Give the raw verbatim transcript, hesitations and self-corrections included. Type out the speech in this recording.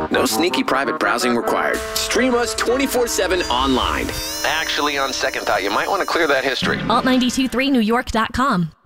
No sneaky private browsing required. Stream us twenty-four seven online. Actually, on second thought, you might want to clear that history. alt nine two three new york dot com.